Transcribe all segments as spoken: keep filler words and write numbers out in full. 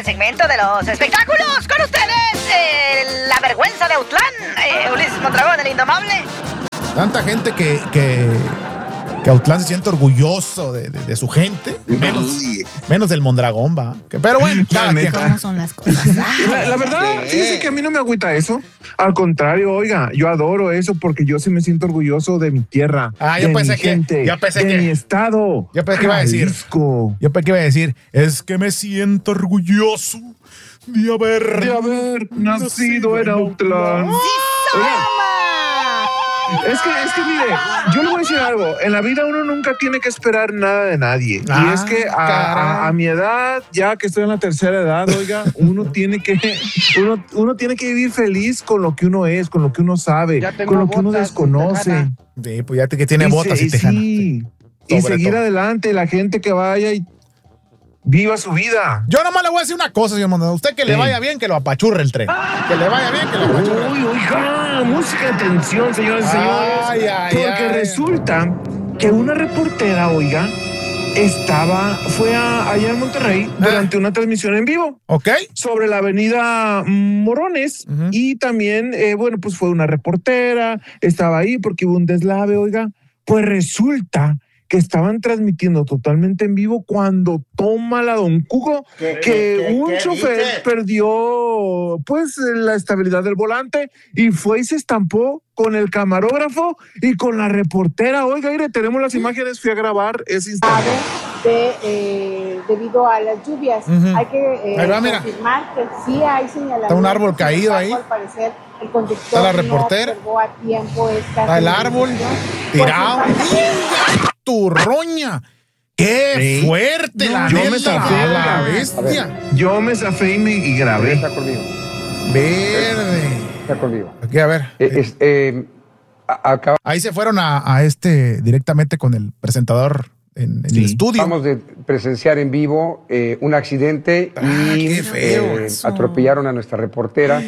segmento de los espectáculos. Con ustedes, eh, la vergüenza de Autlán, eh, Ulises Mondragón, el indomable. Tanta gente que, que, que Autlán se siente orgulloso de, de, de su gente. Menos, menos del Mondragón, va. Que, pero bueno, la, ¿cómo son las cosas? la, la verdad, fíjese que a mí no me agüita eso. Al contrario, oiga, yo adoro eso porque yo sí me siento orgulloso de mi tierra. Ah, yo de pensé mi que, gente, yo pensé de que, mi estado. Yo pensé que iba a decir. Jalisco. Yo pensé que iba a decir, es que me siento orgulloso de haber, de haber nacido, nacido en Autlán. ¡Sí, Es que, es que mire, yo le voy a decir algo. En la vida uno nunca tiene que esperar nada de nadie. Ah, y es que a, a, a mi edad, ya que estoy en la tercera edad, oiga, uno tiene que uno, uno tiene que vivir feliz con lo que uno es, con lo que uno sabe, con lo que uno desconoce. Sí, pues ya que tiene y botas se, y tejana. Sí, sí. Y seguir todo. Adelante, la gente que vaya y viva su vida. Yo nomás le voy a decir una cosa, señor Mondragón. Usted que sí. le vaya bien, que lo apachurre el tren. Que le vaya bien, que lo apachurre. Uy, oiga, música de tensión, señores y señores. Ay, ay, porque ay, resulta ay. que una reportera, oiga, estaba, fue a, allá en Monterrey ah. durante una transmisión en vivo. Ok. Sobre la avenida Morones. Uh-huh. Y también, eh, bueno, pues fue una reportera, estaba ahí porque hubo un deslave, oiga. Pues resulta que estaban transmitiendo totalmente en vivo cuando toma la Don Cuco que ¿Qué, un qué chofer dice? perdió pues la estabilidad del volante y fue y se estampó con el camarógrafo y con la reportera. Oiga, mire, tenemos las imágenes, fui a grabar ese instante. De, eh, debido a las lluvias, uh-huh. hay que eh, va, confirmar que sí hay señalamientos. Está un árbol caído ahí. Al parecer, el conductor está la reportera. No observó a tiempo esta está el árbol tirado. ¡Turroña! ¡Qué sí. fuerte! No, la yo neta, me zafé, la bestia. Ver, yo me zafé y, me, y grabé. Está conmigo. Verde. Está conmigo. Aquí, a ver. Eh, es, eh, acaba... Ahí se fueron a, a este directamente con el presentador en, en sí. el estudio. Vamos de presenciar en vivo eh, un accidente ah, y qué feo eh, atropellaron a nuestra reportera.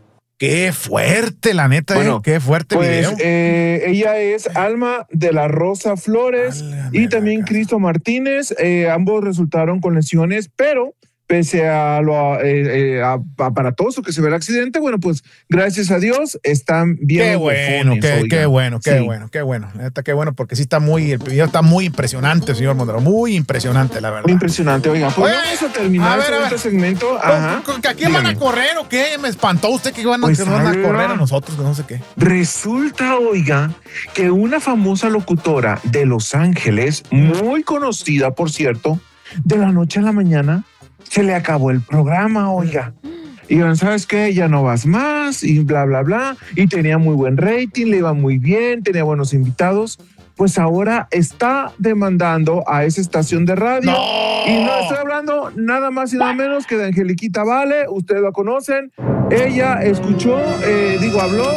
Qué fuerte, la neta, bueno, eh, qué fuerte pues, video. Eh, ella es Alma de la Rosa Flores Válgame y también Cristo Martínez. Eh, ambos resultaron con lesiones, pero pese a lo eh, eh, aparatoso que se ve el accidente, bueno, pues gracias a Dios están bien. Qué bueno, qué, qué bueno, qué sí. bueno, qué bueno. Neta, qué bueno, porque sí está muy, el video está muy impresionante, señor Mondragón, muy impresionante, la verdad. Muy impresionante, oiga. Pues Oye, vamos a terminar a ver, este a ver. segmento. Ajá. ¿A quién van a correr o qué? Me espantó usted que iban pues, que van a correr a nosotros, que no sé qué. Resulta, oiga, que una famosa locutora de Los Ángeles, muy conocida, por cierto, de la noche a la mañana, se le acabó el programa, oiga. Y ¿sabes qué? Ya no vas más y bla, bla, bla. Y tenía muy buen rating, le iba muy bien, tenía buenos invitados. Pues ahora está demandando a esa estación de radio. ¡No! Y no estoy hablando nada más y nada menos que de Angeliquita Vale. Ustedes la conocen. Ella escuchó, eh, digo, habló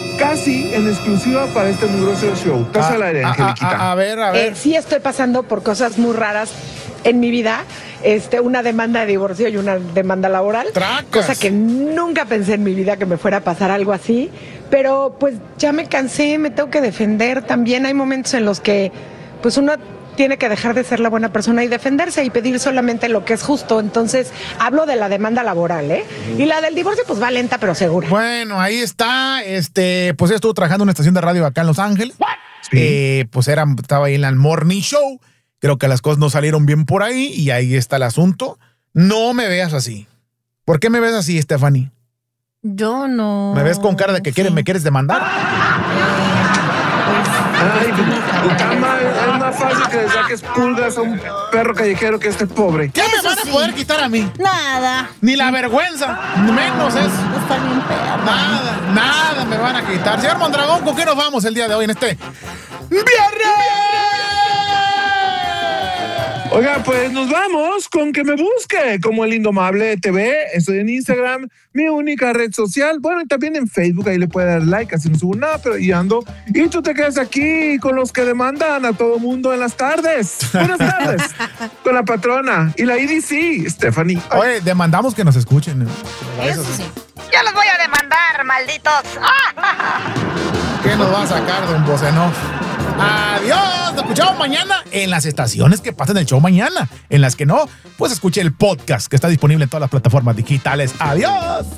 casi en exclusiva para este mugroso show. Estás al aire, Angeliquita. A, a, a ver, a ver. Eh, sí estoy pasando por cosas muy raras en mi vida. Este, una demanda de divorcio y una demanda laboral. Tracas. Cosa que nunca pensé en mi vida que me fuera a pasar algo así. Pero pues ya me cansé, me tengo que defender. También hay momentos en los que pues uno tiene que dejar de ser la buena persona y defenderse y pedir solamente lo que es justo. Entonces, hablo de la demanda laboral, ¿eh? Y la del divorcio, pues va lenta, pero segura. Bueno, ahí está. Este, pues estuvo trabajando en una estación de radio acá en Los Ángeles. Sí. Eh, pues era, estaba ahí en el Morning Show. Creo que las cosas no salieron bien por ahí y ahí está el asunto. No me veas así. ¿Por qué me ves así, Stephanie? Yo no. ¿Me ves con cara de que sí. quieres, me quieres demandar? Ay, es más, es más fácil que le saques pulgas a un perro callejero que este pobre. ¿Qué Eso me van a sí. poder quitar a mí? Nada. Ni la vergüenza, menos eso. Está bien perro. Nada, nada me van a quitar. Señor Mondragón, ¿con qué nos vamos el día de hoy en este viernes? Oiga, pues nos vamos con que me busque como El Indomable T V. Estoy en Instagram, mi única red social. Bueno, y también en Facebook, ahí le puede dar like, así no subo nada, pero y ando. Y tú te quedas aquí con los que demandan a todo mundo en las tardes. Buenas tardes. Con la patrona y la E D C, Stephanie. Ay. Oye, demandamos que nos escuchen. Eso sí. Yo los voy a demandar, malditos. ¿Qué nos va a sacar, don Bocenov? Adiós, nos escuchamos. show mañana en las estaciones que pasan el show mañana. En las que no, pues escuche el podcast que está disponible en todas las plataformas digitales. ¡Adiós!